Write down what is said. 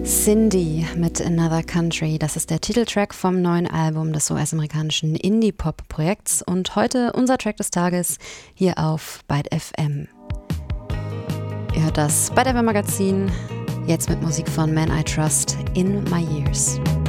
Cindy mit Another Country, das ist der Titeltrack vom neuen Album des US-amerikanischen Indie-Pop-Projekts und heute unser Track des Tages hier auf Byte FM. Ihr hört das Byte FM Magazin, jetzt mit Musik von Man I Trust, In My Years.